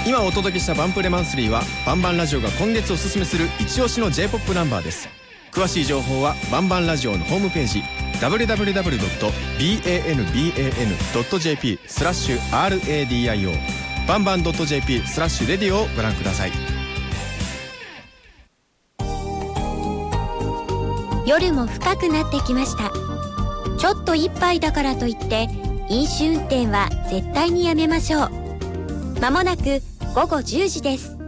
今お届けしたバンプレマンスリーはバンバンラジオが今月おすすめする一押しの J-POP ナンバーです。詳しい情報はバンバンラジオのホームページ www.banban.jp/radio バンバン .jp/radio をご覧ください。 夜も深くなってきました。ちょっと一杯だからといって飲酒運転は絶対にやめましょう。まもなく午後10時です。